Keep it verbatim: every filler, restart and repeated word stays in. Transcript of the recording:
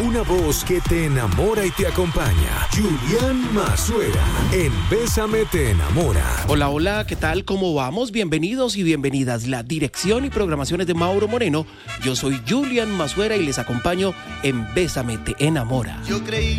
Una voz que te enamora y te acompaña. Julián Mazuera, en Bésame te enamora. Hola, hola, ¿qué tal? ¿Cómo vamos? Bienvenidos y bienvenidas. La dirección y programaciones de Mauro Moreno. Yo soy Julián Mazuera y les acompaño en Bésame te enamora. Yo creí